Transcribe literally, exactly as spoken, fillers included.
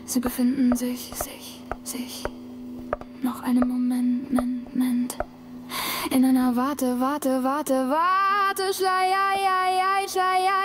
Sie befinden sich, sich, sich. Noch einen Moment, Moment, Moment. In einer Warte, Warte, Warte, Warte, Schleier, ja, ja, Schleier.